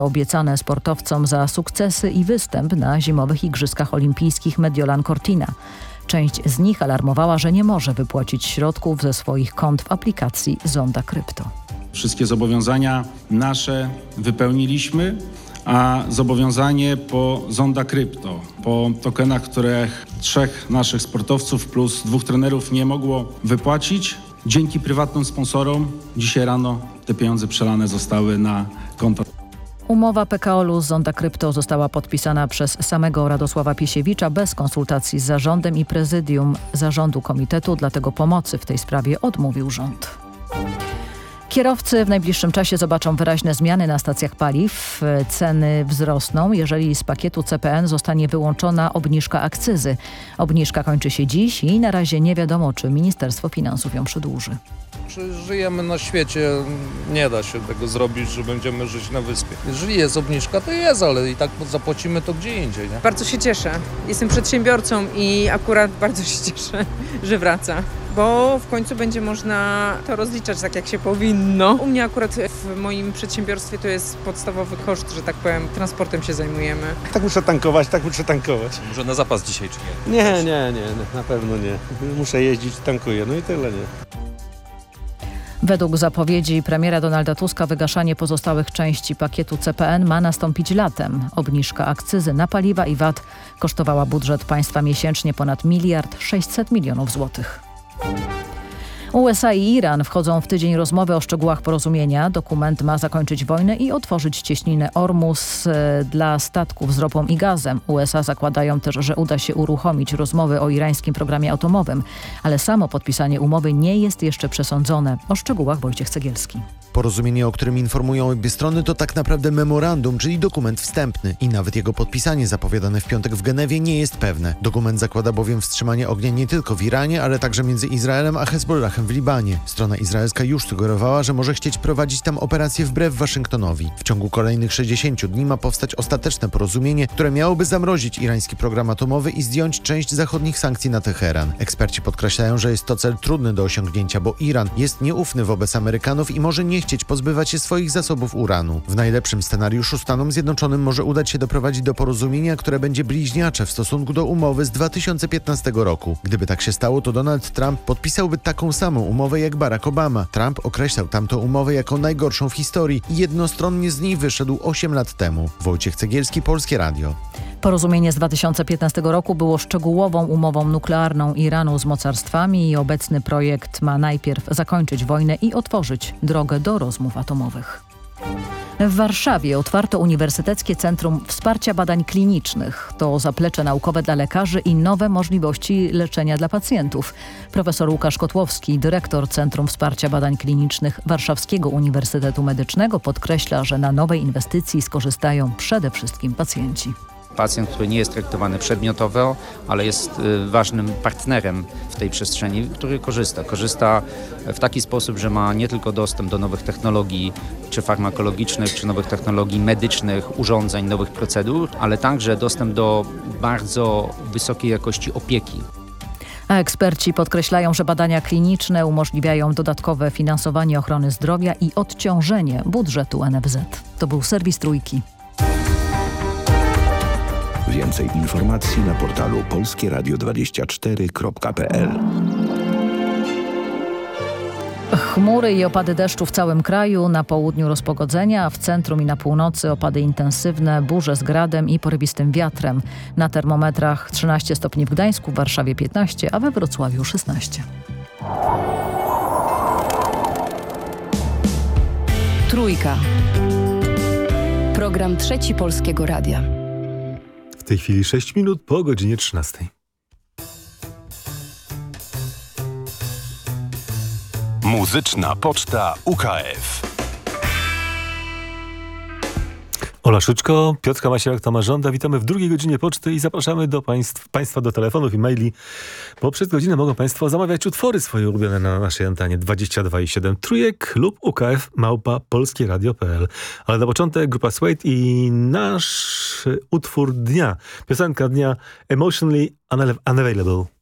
obiecane sportowcom za sukcesy i występ na zimowych Igrzyskach Olimpijskich Mediolan Cortina. Część z nich alarmowała, że nie może wypłacić środków ze swoich kont w aplikacji Zonda Krypto. Wszystkie zobowiązania nasze wypełniliśmy, a zobowiązanie po Zonda Krypto, po tokenach, których 3 naszych sportowców plus 2 trenerów nie mogło wypłacić, dzięki prywatnym sponsorom dzisiaj rano te pieniądze przelane zostały na konta. Umowa PKO-u z Zonda Krypto została podpisana przez samego Radosława Pisiewicza bez konsultacji z zarządem i prezydium zarządu komitetu, dlatego pomocy w tej sprawie odmówił rząd. Kierowcy w najbliższym czasie zobaczą wyraźne zmiany na stacjach paliw. Ceny wzrosną, jeżeli z pakietu CPN zostanie wyłączona obniżka akcyzy. Obniżka kończy się dziś i na razie nie wiadomo, czy Ministerstwo Finansów ją przedłuży. Żyjemy na świecie, nie da się tego zrobić, że będziemy żyć na wyspie. Jeżeli jest obniżka, to jest, ale i tak zapłacimy to gdzie indziej, nie? Bardzo się cieszę. Jestem przedsiębiorcą i akurat bardzo się cieszę, że wraca. Bo w końcu będzie można to rozliczać tak, jak się powinno. U mnie akurat w moim przedsiębiorstwie to jest podstawowy koszt, że tak powiem, transportem się zajmujemy. Tak muszę tankować. Może na zapas dzisiaj, czy nie? Nie, na pewno nie. Muszę jeździć, tankuję, no i tyle, nie. Według zapowiedzi premiera Donalda Tuska wygaszanie pozostałych części pakietu CPN ma nastąpić latem. Obniżka akcyzy na paliwa i VAT kosztowała budżet państwa miesięcznie ponad 1,6 mld złotych. USA i Iran wchodzą w tydzień rozmowy o szczegółach porozumienia. Dokument ma zakończyć wojnę i otworzyć cieśninę Ormus dla statków z ropą i gazem. USA zakładają też, że uda się uruchomić rozmowy o irańskim programie atomowym, ale samo podpisanie umowy nie jest jeszcze przesądzone. O szczegółach Wojciech Cegielski. Porozumienie, o którym informują obie strony, to tak naprawdę memorandum, czyli dokument wstępny i nawet jego podpisanie zapowiadane w piątek w Genewie nie jest pewne. Dokument zakłada bowiem wstrzymanie ognia nie tylko w Iranie, ale także między Izraelem a Hezbollahem w Libanie. Strona izraelska już sugerowała, że może chcieć prowadzić tam operację wbrew Waszyngtonowi. W ciągu kolejnych 60 dni ma powstać ostateczne porozumienie, które miałoby zamrozić irański program atomowy i zdjąć część zachodnich sankcji na Teheran. Eksperci podkreślają, że jest to cel trudny do osiągnięcia, bo Iran jest nieufny wobec Amerykanów i może nie chcieć pozbywać się swoich zasobów uranu. W najlepszym scenariuszu Stanom Zjednoczonym może udać się doprowadzić do porozumienia, które będzie bliźniacze w stosunku do umowy z 2015 roku. Gdyby tak się stało, to Donald Trump podpisałby taką samą umowę jak Barack Obama. Trump określał tamtą umowę jako najgorszą w historii i jednostronnie z niej wyszedł 8 lat temu. Wojciech Cegielski, Polskie Radio. Porozumienie z 2015 roku było szczegółową umową nuklearną Iranu z mocarstwami i obecny projekt ma najpierw zakończyć wojnę i otworzyć drogę do rozmów atomowych. W Warszawie otwarto Uniwersyteckie Centrum Wsparcia Badań Klinicznych. To zaplecze naukowe dla lekarzy i nowe możliwości leczenia dla pacjentów. Profesor Łukasz Kotłowski, dyrektor Centrum Wsparcia Badań Klinicznych Warszawskiego Uniwersytetu Medycznego, podkreśla, że na nowej inwestycji skorzystają przede wszystkim pacjenci. Pacjent, który nie jest traktowany przedmiotowo, ale jest ważnym partnerem w tej przestrzeni, który korzysta w taki sposób, że ma nie tylko dostęp do nowych technologii, czy farmakologicznych, czy nowych technologii medycznych, urządzeń, nowych procedur, ale także dostęp do bardzo wysokiej jakości opieki. A eksperci podkreślają, że badania kliniczne umożliwiają dodatkowe finansowanie ochrony zdrowia i odciążenie budżetu NFZ. To był serwis Trójki. Więcej informacji na portalu polskieradio24.pl. Chmury i opady deszczu w całym kraju, na południu rozpogodzenia, a w centrum i na północy opady intensywne, burze z gradem i porywistym wiatrem. Na termometrach 13 stopni w Gdańsku, w Warszawie 15, a we Wrocławiu 16. Trójka. Program Trzeci Polskiego Radia. W tej chwili 6 minut po godzinie 13. Muzyczna Poczta UKF. Ola Szyczko, Piotrka Masielak, Tomasz Żąda. Witamy w drugiej godzinie poczty i zapraszamy do Państwa do telefonów i maili, bo przez godzinę mogą Państwo zamawiać utwory swoje ulubione na naszej antenie 22,7 Trójek lub ukf@polskieradio.pl. Ale na początek grupa Suede i nasz utwór dnia, piosenka dnia Emotionally Unavailable.